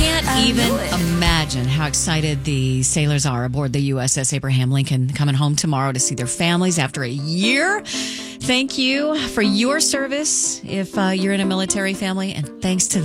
can't even imagine how excited the sailors are aboard the USS Abraham Lincoln coming home tomorrow to see their families after a year. Thank you for your service if you're in a military family, and thanks to